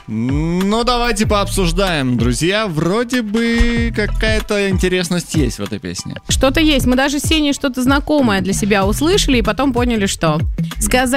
Ну, давайте пообсуждаем, друзья. Вроде бы какая-то интересность есть в этой песне. Что-то есть. Мы даже с Сеней что-то знакомое для себя услышали и потом поняли, что. Сказать